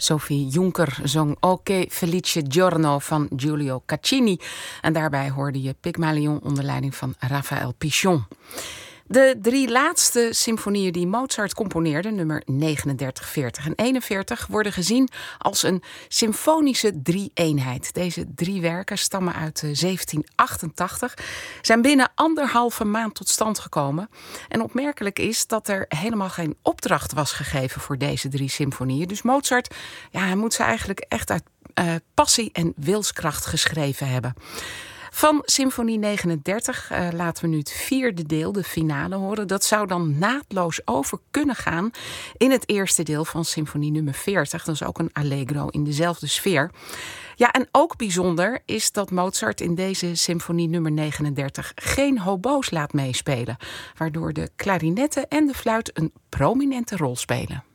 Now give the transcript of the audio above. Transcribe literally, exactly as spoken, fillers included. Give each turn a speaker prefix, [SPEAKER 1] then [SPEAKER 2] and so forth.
[SPEAKER 1] Sophie Juncker zong Oke Felice Giorno van Giulio Caccini. En daarbij hoorde je Pygmalion onder leiding van Raphaël Pichon. De drie laatste symfonieën die Mozart componeerde, nummer negenendertig, veertig en eenenveertig, worden gezien als een symfonische drie-eenheid. Deze drie werken stammen uit zeventien achtentachtig, zijn binnen anderhalve maand tot stand gekomen. En opmerkelijk is dat er helemaal geen opdracht was gegeven voor deze drie symfonieën. Dus Mozart, ja, hij moet ze eigenlijk echt uit uh, passie en wilskracht geschreven hebben. Van symfonie negenendertig uh, laten we nu het vierde deel, de finale, horen. Dat zou dan naadloos over kunnen gaan in het eerste deel van symfonie nummer veertig. Dat is ook een allegro in dezelfde sfeer. Ja, en ook bijzonder is dat Mozart in deze symfonie nummer negenendertig geen hobo's laat meespelen, waardoor de klarinetten en de fluit een prominente rol spelen.